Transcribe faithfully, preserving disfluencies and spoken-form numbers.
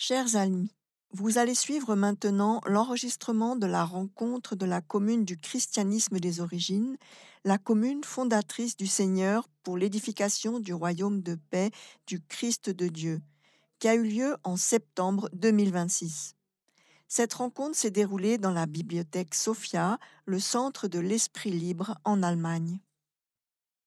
Chers amis, vous allez suivre maintenant l'enregistrement de la rencontre de la commune du christianisme des origines, la commune fondatrice du Seigneur pour l'édification du royaume de paix du Christ de Dieu, qui a eu lieu en septembre deux mille vingt-six. Cette rencontre s'est déroulée dans la bibliothèque Sophia, le centre de l'Esprit libre en Allemagne.